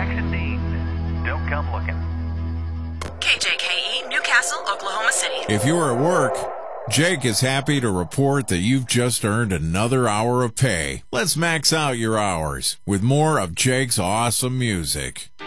Jackson Dean. Don't come looking. KJKE, Newcastle, Oklahoma City. If you're at work, Jake is happy to report that you've just earned another hour of pay. Let's max out your hours with more of Jake's awesome music.